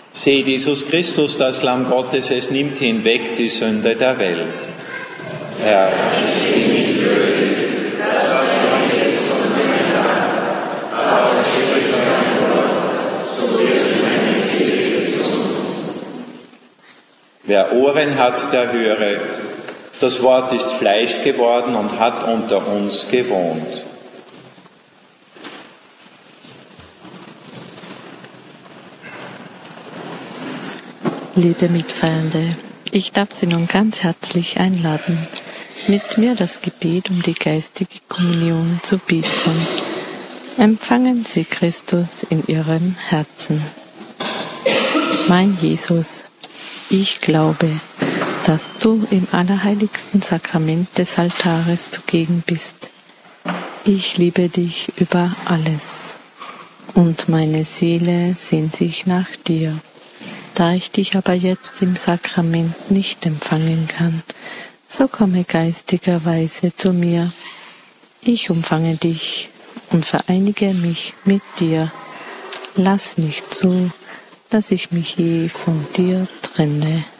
Seht Jesus Christus, das Lamm Gottes, es nimmt hinweg die Sünde der Welt. Herr, ich bin nicht würdig, dass du jetzt von mir da, aber spreche ein Wort, so wird meine Seele gesund. Wer Ohren hat, der höre. Das Wort ist Fleisch geworden und hat unter uns gewohnt. Liebe Mitfeiernde, ich darf Sie nun ganz herzlich einladen, mit mir das Gebet um die geistige Kommunion zu beten. Empfangen Sie Christus in Ihrem Herzen. Mein Jesus, ich glaube, dass du im allerheiligsten Sakrament des Altares zugegen bist. Ich liebe dich über alles und meine Seele sehnt sich nach dir. Da ich dich aber jetzt im Sakrament nicht empfangen kann, so komme geistigerweise zu mir. Ich umfange dich und vereinige mich mit dir. Lass nicht zu, dass ich mich je von dir trenne.